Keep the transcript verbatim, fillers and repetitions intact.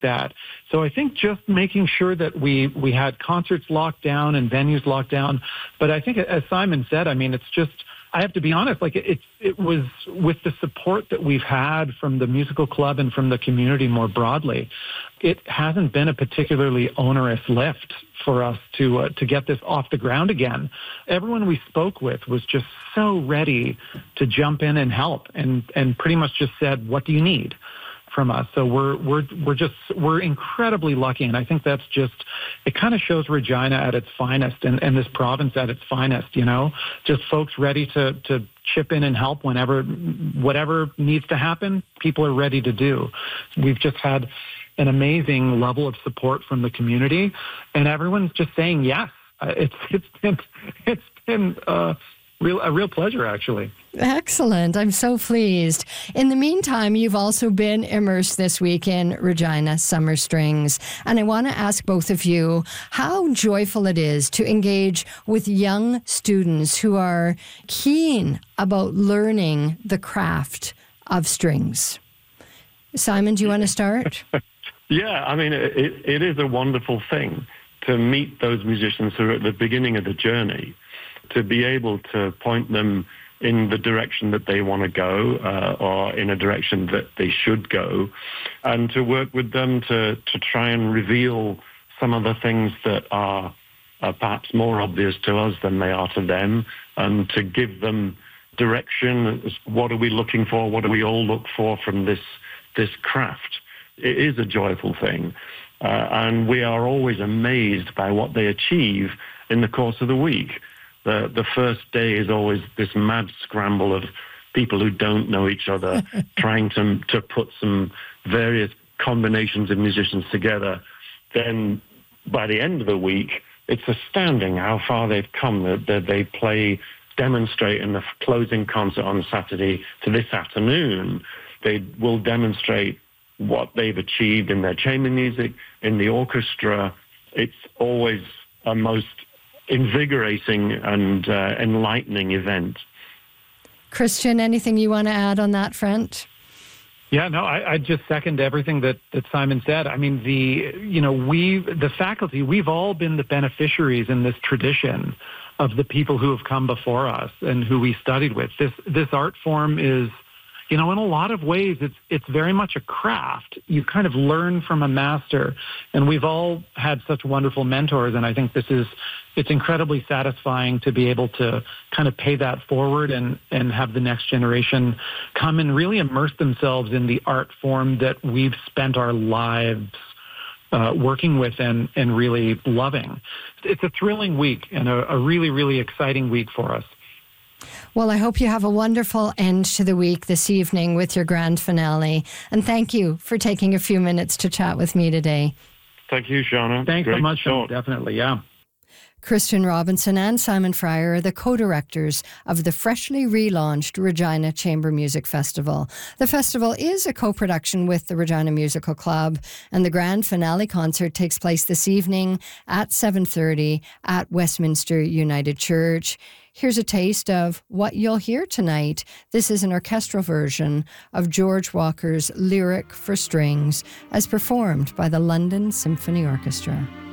that. So I think just making sure that we, we had concerts locked down and venues locked down. But I think, as Simon said, I mean, it's just, I have to be honest, like it, it, it was with the support that we've had from the musical club and from the community more broadly, it hasn't been a particularly onerous lift for us to uh, to get this off the ground again. Everyone we spoke with was just so ready to jump in and help, and and pretty much just said, "What do you need from us?" So we're we're we're just we're incredibly lucky, and I think that's just, it kind of shows Regina at its finest, and, and this province at its finest. You know, just folks ready to to chip in and help whenever whatever needs to happen. People are ready to do. We've just had an amazing level of support from the community, and everyone's just saying yes. Uh, it's it's been it's been uh, real a real pleasure, actually. Excellent. I'm so pleased. In the meantime, you've also been immersed this week in Regina Summer Strings. And I want to ask both of you how joyful it is to engage with young students who are keen about learning the craft of strings. Simon, do you want to start? Yeah, I mean, it, it is a wonderful thing to meet those musicians who are at the beginning of the journey, to be able to point them in the direction that they want to go, uh, or in a direction that they should go, and to work with them to, to try and reveal some of the things that are uh, perhaps more obvious to us than they are to them, and to give them direction. What are we looking for? What do we all look for from this this craft? It is a joyful thing, uh, and we are always amazed by what they achieve in the course of the week. The the first day is always this mad scramble of people who don't know each other, trying to to put some various combinations of musicians together. Then by the end of the week, it's astounding how far they've come. That they, they play, demonstrate in the closing concert on Saturday to this afternoon. They will demonstrate what they've achieved in their chamber music, in the orchestra. It's always a most invigorating and uh, enlightening event. Christian, anything you want to add on that front? Yeah, no, I, I just second everything that, that Simon said. I mean, the, you know, we, the faculty, we've all been the beneficiaries in this tradition of the people who have come before us and who we studied with. This, this art form is, you know, in a lot of ways, it's it's very much a craft. You kind of learn from a master, and we've all had such wonderful mentors, and I think this is, it's incredibly satisfying to be able to kind of pay that forward and, and have the next generation come and really immerse themselves in the art form that we've spent our lives uh, working with and, and really loving. It's a thrilling week and a, a really, really exciting week for us. Well, I hope you have a wonderful end to the week this evening with your grand finale. And thank you for taking a few minutes to chat with me today. Thank you, Shauna. Thanks Great so much. talk. Definitely, yeah. Christian Robinson and Simon Fryer are the co-directors of the freshly relaunched Regina Chamber Music Festival. The festival is a co-production with the Regina Musical Club, and the grand finale concert takes place this evening at seven thirty at Westminster United Church. Here's a taste of what you'll hear tonight. This is an orchestral version of George Walker's Lyric for Strings, as performed by the London Symphony Orchestra.